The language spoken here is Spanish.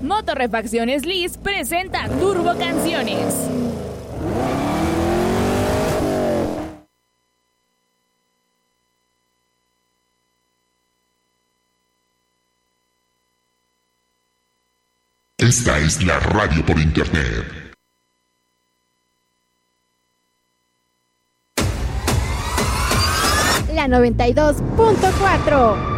Motorrefacciones Liz presenta Turbo Canciones. Esta es la radio por internet. La 92.4.